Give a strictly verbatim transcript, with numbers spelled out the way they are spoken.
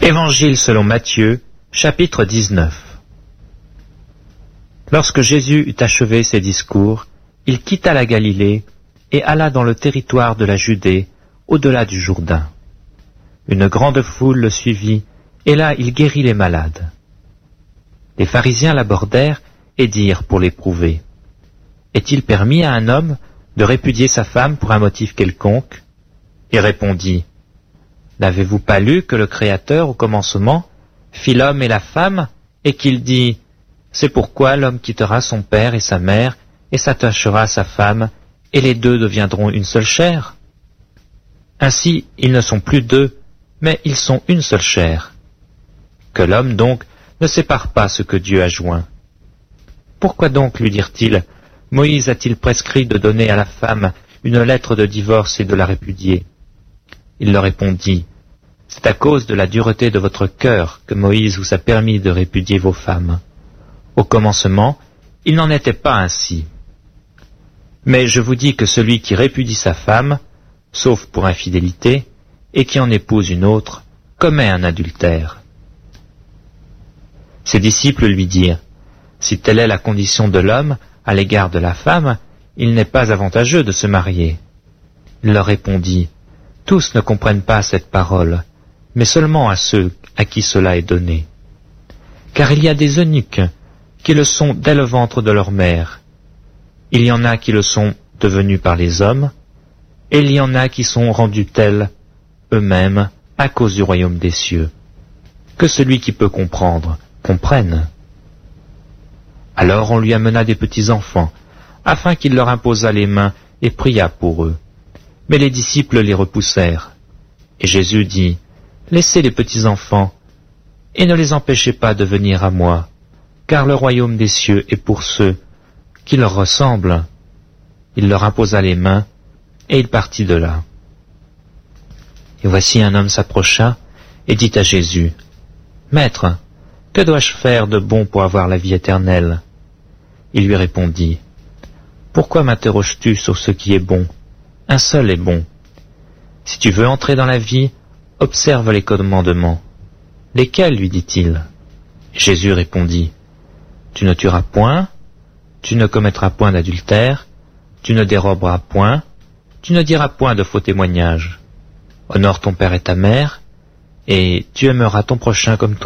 Évangile selon Matthieu, chapitre dix-neuf. Lorsque Jésus eut achevé ses discours, il quitta la Galilée et alla dans le territoire de la Judée, au-delà du Jourdain. Une grande foule le suivit, et là il guérit les malades. Les pharisiens l'abordèrent et dirent pour l'éprouver: Est-il permis à un homme de répudier sa femme pour un motif quelconque? Il répondit: N'avez-vous pas lu que le Créateur, au commencement, fit l'homme et la femme, et qu'il dit: C'est pourquoi l'homme quittera son père et sa mère, et s'attachera à sa femme, et les deux deviendront une seule chair? Ainsi, ils ne sont plus deux, mais ils sont une seule chair. Que l'homme donc ne sépare pas ce que Dieu a joint. Pourquoi donc, lui dirent-ils, Moïse a-t-il prescrit de donner à la femme une lettre de divorce et de la répudier? Il leur répondit: C'est à cause de la dureté de votre cœur que Moïse vous a permis de répudier vos femmes. Au commencement, il n'en était pas ainsi. Mais je vous dis que celui qui répudie sa femme, sauf pour infidélité, et qui en épouse une autre, commet un adultère. Ses disciples lui dirent: Si telle est la condition de l'homme à l'égard de la femme, il n'est pas avantageux de se marier. Il leur répondit: Tous ne comprennent pas cette parole, mais seulement à ceux à qui cela est donné. Car il y a des eunuques qui le sont dès le ventre de leur mère. Il y en a qui le sont devenus par les hommes, et il y en a qui sont rendus tels eux-mêmes à cause du royaume des cieux. Que celui qui peut comprendre comprenne. Alors on lui amena des petits-enfants, afin qu'il leur imposât les mains et priât pour eux. Mais les disciples les repoussèrent. Et Jésus dit: Laissez les petits-enfants, et ne les empêchez pas de venir à moi, car le royaume des cieux est pour ceux qui leur ressemblent. Il leur imposa les mains, et il partit de là. Et voici un homme s'approcha et dit à Jésus: Maître, que dois-je faire de bon pour avoir la vie éternelle? Il lui répondit: Pourquoi m'interroges-tu sur ce qui est bon? Un seul est bon. Si tu veux entrer dans la vie, observe les commandements. Lesquels, lui dit-il? Jésus répondit: Tu ne tueras point, tu ne commettras point d'adultère, tu ne déroberas point, tu ne diras point de faux témoignages. Honore ton père et ta mère, et tu aimeras ton prochain comme toi.